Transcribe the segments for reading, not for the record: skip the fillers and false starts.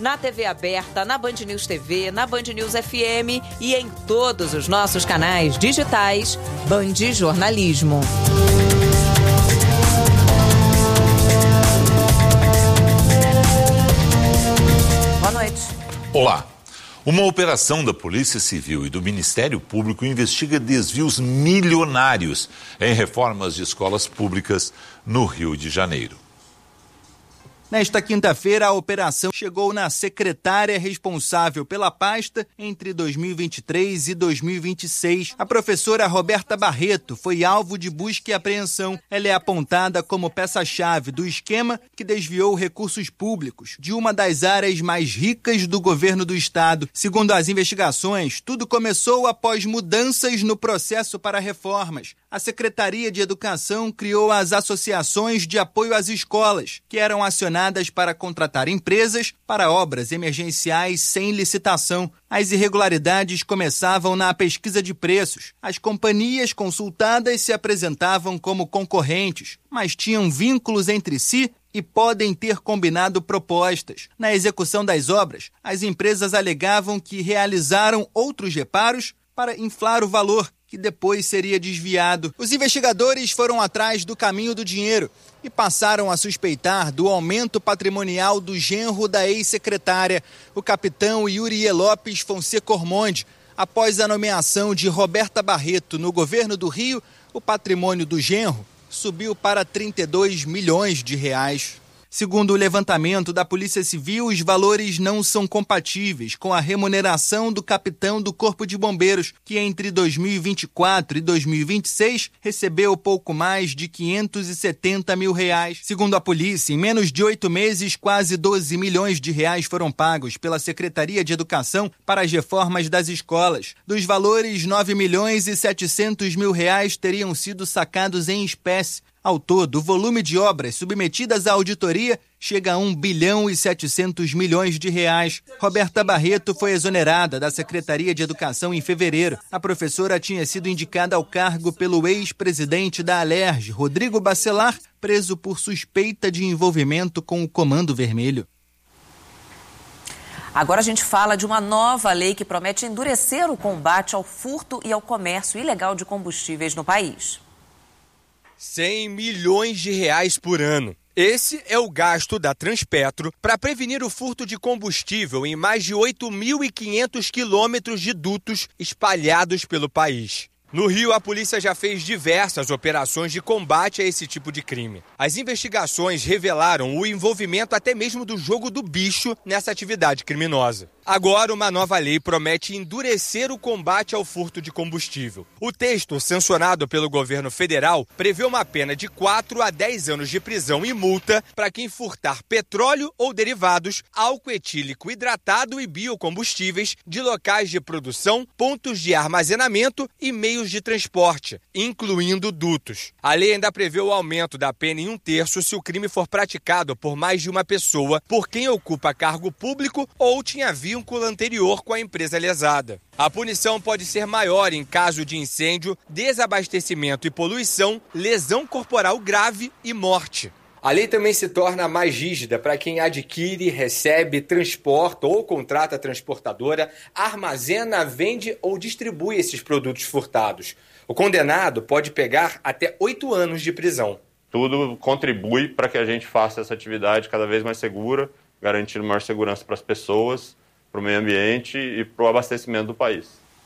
na TV aberta, na Band News TV, na Band News FM e em todos os nossos canais digitais. Band Jornalismo. Boa noite. Olá. Uma operação da Polícia Civil e do Ministério Público investiga desvios milionários em reformas de escolas públicas no Rio de Janeiro. Nesta quinta-feira, a operação chegou na secretária responsável pela pasta entre 2023 e 2026. A professora Roberta Barreto foi alvo de busca e apreensão. Ela é apontada como peça-chave do esquema que desviou recursos públicos de uma das áreas mais ricas do governo do estado. Segundo as investigações, tudo começou após mudanças no processo para reformas. A Secretaria de Educação criou as associações de apoio às escolas, que eram acionadas para contratar empresas para obras emergenciais sem licitação. As irregularidades começavam na pesquisa de preços. As companhias consultadas se apresentavam como concorrentes, mas tinham vínculos entre si e podem ter combinado propostas. Na execução das obras, as empresas alegavam que realizaram outros reparos para inflar o valor, que depois seria desviado. Os investigadores foram atrás do caminho do dinheiro e passaram a suspeitar do aumento patrimonial do genro da ex-secretária, o capitão Yuri Lopes Fonseca Ormonde. Após a nomeação de Roberta Barreto no governo do Rio, o patrimônio do genro subiu para 32 milhões de reais. Segundo o levantamento da Polícia Civil, os valores não são compatíveis com a remuneração do capitão do Corpo de Bombeiros, que entre 2024 e 2026 recebeu pouco mais de 570 mil reais. Segundo a polícia, em menos de 8 meses, quase 12 milhões de reais foram pagos pela Secretaria de Educação para as reformas das escolas. Dos valores, 9 milhões e 700 mil reais teriam sido sacados em espécie. Ao todo, o volume de obras submetidas à auditoria chega a 1 bilhão e 700 milhões de reais. Roberta Barreto foi exonerada da Secretaria de Educação em fevereiro. A professora tinha sido indicada ao cargo pelo ex-presidente da Alerj, Rodrigo Bacelar, preso por suspeita de envolvimento com o Comando Vermelho. Agora a gente fala de uma nova lei que promete endurecer o combate ao furto e ao comércio ilegal de combustíveis no país. 100 milhões de reais por ano. Esse é o gasto da Transpetro para prevenir o furto de combustível em mais de 8.500 quilômetros de dutos espalhados pelo país. No Rio, a polícia já fez diversas operações de combate a esse tipo de crime. As investigações revelaram o envolvimento até mesmo do jogo do bicho nessa atividade criminosa. Agora, uma nova lei promete endurecer o combate ao furto de combustível. O texto, sancionado pelo governo federal, prevê uma pena de 4 a 10 anos de prisão e multa para quem furtar petróleo ou derivados, álcool etílico hidratado e biocombustíveis de locais de produção, pontos de armazenamento e meios de transporte, incluindo dutos. A lei ainda prevê o aumento da pena em 1/3 se o crime for praticado por mais de uma pessoa, por quem ocupa cargo público ou tinha vínculo anterior com a empresa lesada. A punição pode ser maior em caso de incêndio, desabastecimento e poluição, lesão corporal grave e morte. A lei também se torna mais rígida para quem adquire, recebe, transporta ou contrata a transportadora, armazena, vende ou distribui esses produtos furtados. O condenado pode pegar até 8 anos de prisão. Tudo contribui para que a gente faça essa atividade cada vez mais segura, garantindo maior segurança para as pessoas, para o meio ambiente e para o abastecimento do país.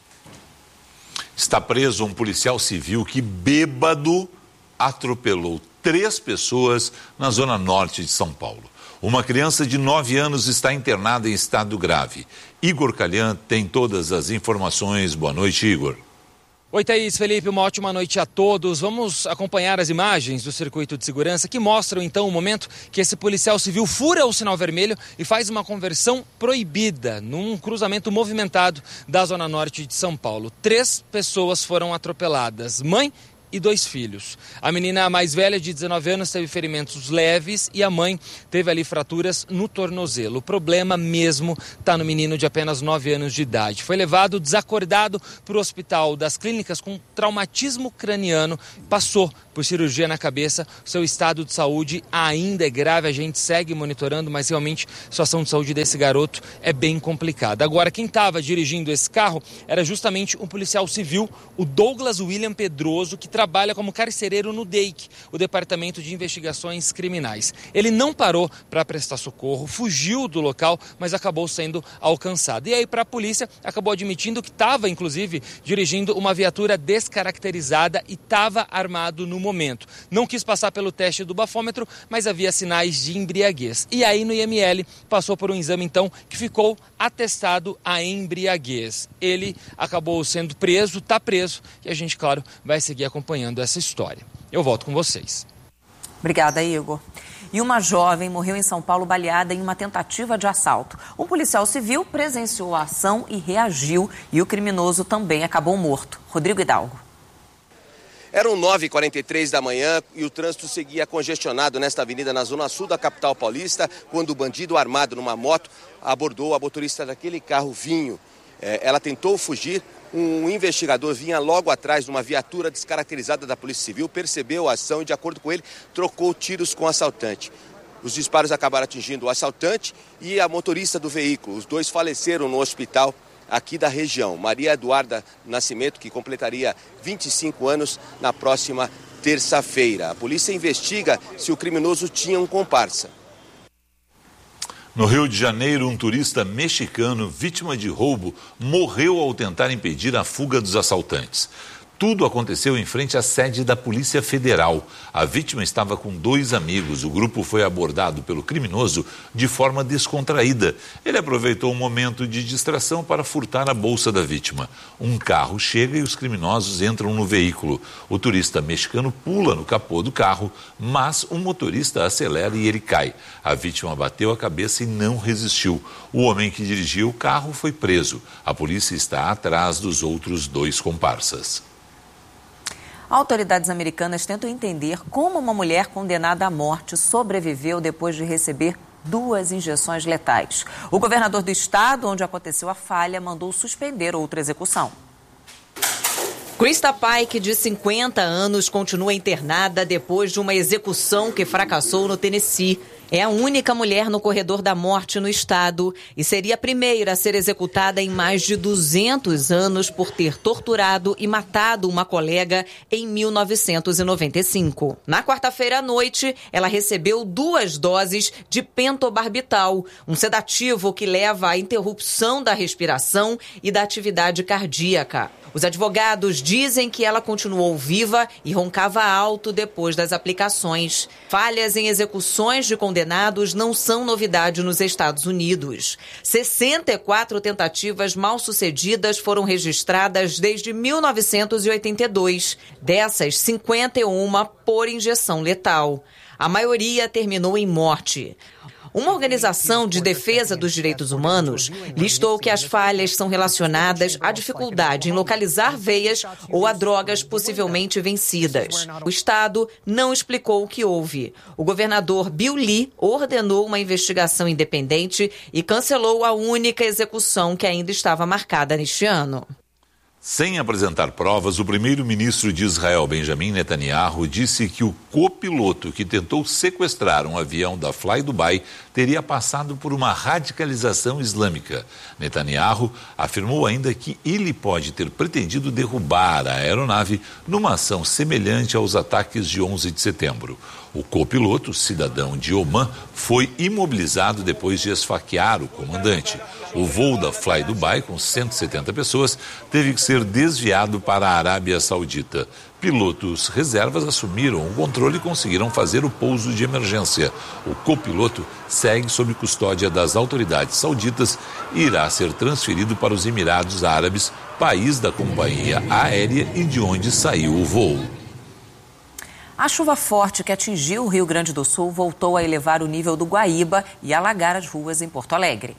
Está preso um policial civil que, bêbado, atropelou 3 pessoas na zona norte de São Paulo. Uma criança de 9 anos está internada em estado grave. Igor Calhan tem todas as informações. Boa noite, Igor. Oi, Thaís, Felipe, uma ótima noite a todos. Vamos acompanhar as imagens do circuito de segurança que mostram, então, o momento que esse policial civil fura o sinal vermelho e faz uma conversão proibida num cruzamento movimentado da zona norte de São Paulo. 3 pessoas foram atropeladas, mãe e 2 filhos. A menina mais velha, de 19 anos, teve ferimentos leves e a mãe teve ali fraturas no tornozelo. O problema mesmo está no menino de apenas 9 anos de idade. Foi levado desacordado para o Hospital das Clínicas com traumatismo craniano, passou por cirurgia na cabeça. O seu estado de saúde ainda é grave, a gente segue monitorando, mas realmente a situação de saúde desse garoto é bem complicada. Agora, quem estava dirigindo esse carro era justamente um policial civil, o Douglas William Pedroso, que trabalha como carcereiro no DEIC, o Departamento de Investigações Criminais. Ele não parou para prestar socorro, fugiu do local, mas acabou sendo alcançado. E aí, para a polícia, acabou admitindo que estava, inclusive, dirigindo uma viatura descaracterizada e estava armado no momento. Não quis passar pelo teste do bafômetro, mas havia sinais de embriaguez. E aí, no IML, passou por um exame, então, que ficou atestado a embriaguez. Ele acabou sendo preso, está preso, e a gente, claro, vai seguir acompanhando essa história. Eu volto com vocês. Obrigada, Igor. E uma jovem morreu em São Paulo baleada em uma tentativa de assalto. Um policial civil presenciou a ação e reagiu, e o criminoso também acabou morto. Rodrigo Hidalgo. Eram 9h43 da manhã e o trânsito seguia congestionado nesta avenida na zona sul da capital paulista, quando o bandido armado numa moto abordou a motorista daquele carro vinho. Ela tentou fugir. Um investigador vinha logo atrás de uma viatura descaracterizada da Polícia Civil, percebeu a ação e, de acordo com ele, trocou tiros com o assaltante. Os disparos acabaram atingindo o assaltante e a motorista do veículo. Os dois faleceram no hospital aqui da região. Maria Eduarda Nascimento, que completaria 25 anos na próxima terça-feira. A polícia investiga se o criminoso tinha um comparsa. No Rio de Janeiro, um turista mexicano vítima de roubo morreu ao tentar impedir a fuga dos assaltantes. Tudo aconteceu em frente à sede da Polícia Federal. A vítima estava com 2 amigos. O grupo foi abordado pelo criminoso de forma descontraída. Ele aproveitou um momento de distração para furtar a bolsa da vítima. Um carro chega e os criminosos entram no veículo. O turista mexicano pula no capô do carro, mas o motorista acelera e ele cai. A vítima bateu a cabeça e não resistiu. O homem que dirigia o carro foi preso. A polícia está atrás dos outros 2 comparsas. Autoridades americanas tentam entender como uma mulher condenada à morte sobreviveu depois de receber 2 injeções letais. O governador do estado, onde aconteceu a falha, mandou suspender outra execução. Krista Pike, de 50 anos, continua internada depois de uma execução que fracassou no Tennessee. É a única mulher no corredor da morte no estado e seria a primeira a ser executada em mais de 200 anos por ter torturado e matado uma colega em 1995. Na quarta-feira à noite, ela recebeu 2 doses de pentobarbital, um sedativo que leva à interrupção da respiração e da atividade cardíaca. Os advogados dizem que ela continuou viva e roncava alto depois das aplicações. Falhas em execuções de condenados não são novidade nos Estados Unidos. 64 tentativas mal-sucedidas foram registradas desde 1982. Dessas, 51 por injeção letal. A maioria terminou em morte. Uma organização de defesa dos direitos humanos listou que as falhas são relacionadas à dificuldade em localizar veias ou a drogas possivelmente vencidas. O Estado não explicou o que houve. O governador Bill Lee ordenou uma investigação independente e cancelou a única execução que ainda estava marcada neste ano. Sem apresentar provas, o primeiro-ministro de Israel, Benjamin Netanyahu, disse que o copiloto que tentou sequestrar um avião da Fly Dubai teria passado por uma radicalização islâmica. Netanyahu afirmou ainda que ele pode ter pretendido derrubar a aeronave numa ação semelhante aos ataques de 11 de setembro. O copiloto, cidadão de Omã, foi imobilizado depois de esfaquear o comandante. O voo da Fly Dubai, com 170 pessoas, teve que ser desviado para a Arábia Saudita. Pilotos reservas assumiram o controle e conseguiram fazer o pouso de emergência. O copiloto segue sob custódia das autoridades sauditas e irá ser transferido para os Emirados Árabes, país da companhia aérea e de onde saiu o voo. A chuva forte que atingiu o Rio Grande do Sul voltou a elevar o nível do Guaíba e alagar as ruas em Porto Alegre.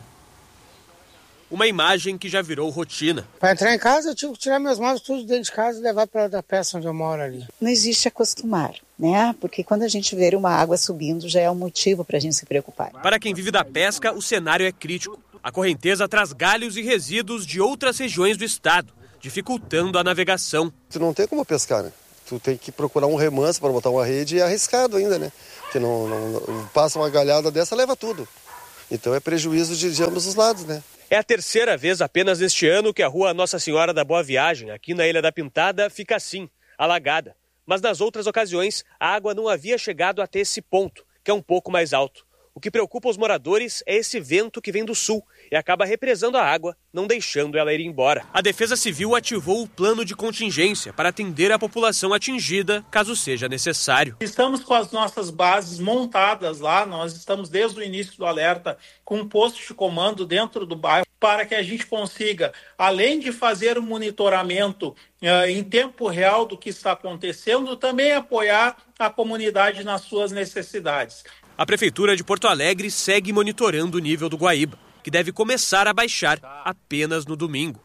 Uma imagem que já virou rotina. Para entrar em casa, eu tive que tirar meus móveis tudo dentro de casa e levar para outra peça onde eu moro ali. Não existe acostumar, né? Porque quando a gente vê uma água subindo, já é um motivo para a gente se preocupar. Para quem vive da pesca, o cenário é crítico. A correnteza traz galhos e resíduos de outras regiões do estado, dificultando a navegação. Tu não tem como pescar, né? Tu tem que procurar um remanso para botar uma rede e é arriscado ainda, né? Porque não passa uma galhada dessa, leva tudo. Então é prejuízo de ambos os lados, né? É a terceira vez apenas neste ano que a rua Nossa Senhora da Boa Viagem, aqui na Ilha da Pintada, fica assim, alagada. Mas nas outras ocasiões, a água não havia chegado até esse ponto, que é um pouco mais alto. O que preocupa os moradores é esse vento que vem do sul e acaba represando a água, não deixando ela ir embora. A Defesa Civil ativou o plano de contingência para atender a população atingida, caso seja necessário. Estamos com as nossas bases montadas lá, nós estamos desde o início do alerta com um posto de comando dentro do bairro para que a gente consiga, além de fazer o monitoramento em tempo real do que está acontecendo, também apoiar a comunidade nas suas necessidades. A Prefeitura de Porto Alegre segue monitorando o nível do Guaíba, que deve começar a baixar apenas no domingo.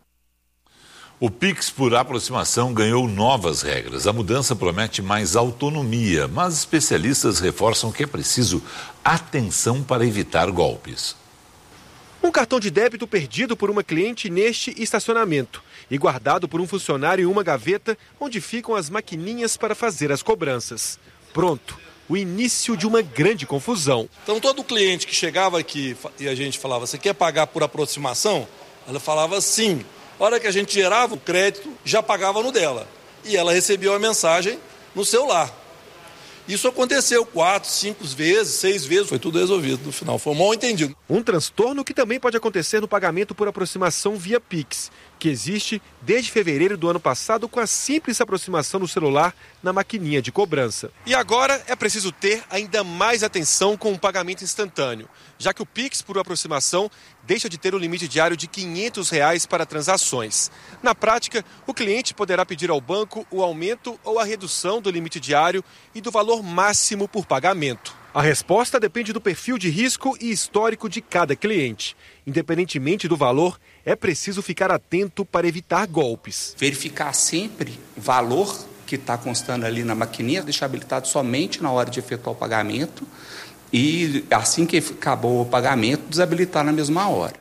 O Pix por aproximação ganhou novas regras. A mudança promete mais autonomia, mas especialistas reforçam que é preciso atenção para evitar golpes. Um cartão de débito perdido por uma cliente neste estacionamento e guardado por um funcionário em uma gaveta onde ficam as maquininhas para fazer as cobranças. Pronto. O início de uma grande confusão. Então todo cliente que chegava aqui e a gente falava, você quer pagar por aproximação? Ela falava sim. A hora que a gente gerava o crédito, já pagava no dela. E ela recebia uma mensagem no celular. Isso aconteceu 4, 5 vezes, 6 vezes, foi tudo resolvido no final, foi um mal entendido. Um transtorno que também pode acontecer no pagamento por aproximação via Pix, que existe desde fevereiro do ano passado com a simples aproximação do celular na maquininha de cobrança. E agora é preciso ter ainda mais atenção com o pagamento instantâneo, já que o Pix por aproximação deixa de ter o limite diário de R$ 500 para transações. Na prática, o cliente poderá pedir ao banco o aumento ou a redução do limite diário e do valor máximo por pagamento. A resposta depende do perfil de risco e histórico de cada cliente. Independentemente do valor, é preciso ficar atento para evitar golpes. Verificar sempre o valor que está constando ali na maquininha, deixar habilitado somente na hora de efetuar o pagamento e assim que acabou o pagamento, desabilitar na mesma hora.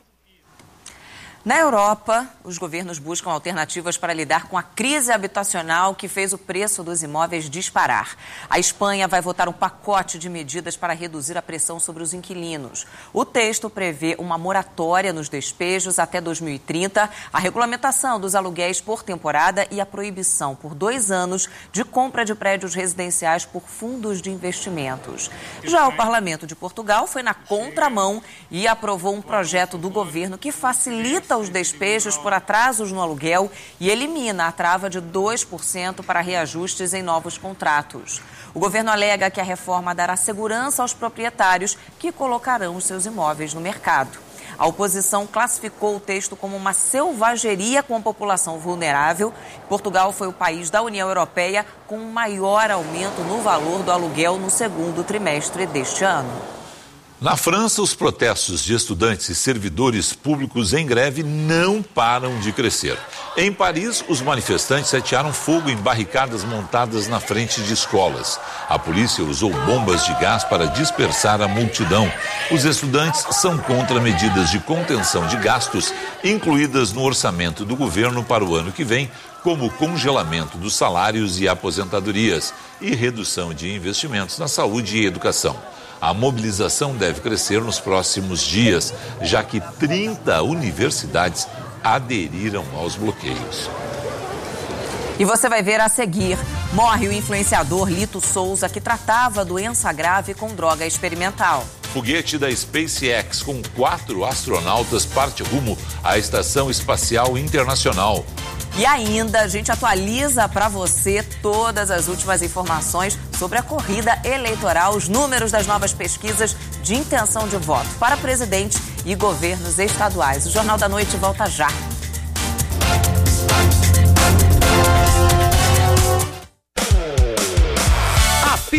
Na Europa, os governos buscam alternativas para lidar com a crise habitacional que fez o preço dos imóveis disparar. A Espanha vai votar um pacote de medidas para reduzir a pressão sobre os inquilinos. O texto prevê uma moratória nos despejos até 2030, a regulamentação dos aluguéis por temporada e a proibição por 2 anos de compra de prédios residenciais por fundos de investimentos. Já o Parlamento de Portugal foi na contramão e aprovou um projeto do governo que facilita os despejos por atrasos no aluguel e elimina a trava de 2% para reajustes em novos contratos. O governo alega que a reforma dará segurança aos proprietários que colocarão os seus imóveis no mercado. A oposição classificou o texto como uma selvageria com a população vulnerável. Portugal foi o país da União Europeia com o maior aumento no valor do aluguel no segundo trimestre deste ano. Na França, os protestos de estudantes e servidores públicos em greve não param de crescer. Em Paris, os manifestantes atearam fogo em barricadas montadas na frente de escolas. A polícia usou bombas de gás para dispersar a multidão. Os estudantes são contra medidas de contenção de gastos incluídas no orçamento do governo para o ano que vem, como o congelamento dos salários e aposentadorias e redução de investimentos na saúde e educação. A mobilização deve crescer nos próximos dias, já que 30 universidades aderiram aos bloqueios. E você vai ver a seguir. Morre o influenciador Lito Souza, que tratava doença grave com droga experimental. Foguete da SpaceX com 4 astronautas parte rumo à Estação Espacial Internacional. E ainda a gente atualiza para você todas as últimas informações sobre a corrida eleitoral, os números das novas pesquisas de intenção de voto para presidente e governos estaduais. O Jornal da Noite volta já.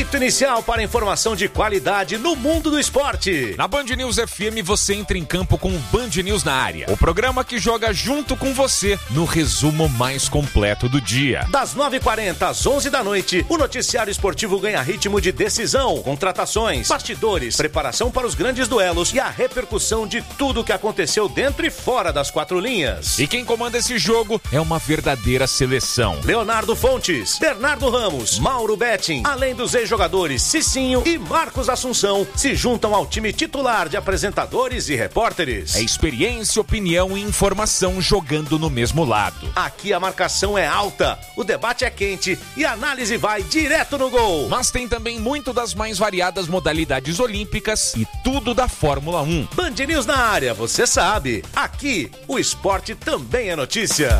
apito inicial para informação de qualidade no mundo do esporte. Na Band News FM você entra em campo com o Band News na área. O programa que joga junto com você no resumo mais completo do dia. Das 9h40 às 11 da noite, o noticiário esportivo ganha ritmo de decisão, contratações, bastidores, preparação para os grandes duelos e a repercussão de tudo que aconteceu dentro e fora das quatro linhas. E quem comanda esse jogo é uma verdadeira seleção. Leonardo Fontes, Bernardo Ramos, Mauro Betting, além dos ex-jogadores Cicinho e Marcos Assunção, se juntam ao time titular de apresentadores e repórteres. É experiência, opinião e informação jogando no mesmo lado. Aqui a marcação é alta, o debate é quente e a análise vai direto no gol. Mas tem também muito das mais variadas modalidades olímpicas e tudo da Fórmula 1. Band News na área, você sabe. Aqui, o esporte também é notícia.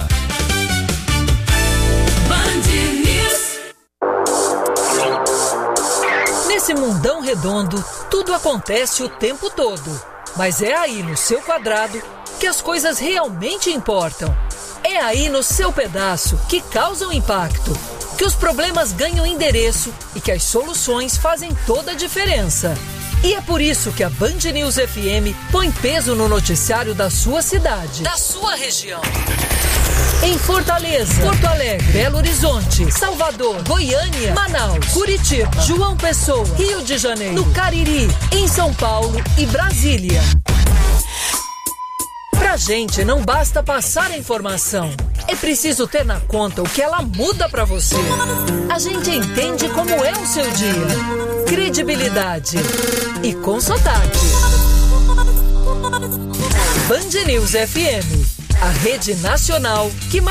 Nesse mundão redondo, tudo acontece o tempo todo. Mas é aí no seu quadrado que as coisas realmente importam. É aí no seu pedaço que causam impacto, que os problemas ganham endereço e que as soluções fazem toda a diferença. E é por isso que a Band News FM põe peso no noticiário da sua cidade, da sua região. Em Fortaleza, Porto Alegre, Belo Horizonte, Salvador, Goiânia, Manaus, Curitiba, João Pessoa, Rio de Janeiro, no Cariri, em São Paulo e Brasília. Pra gente não basta passar a informação, é preciso ter na conta o que ela muda pra você. A gente entende como é o seu dia, credibilidade e com sotaque. Band News FM, a rede nacional que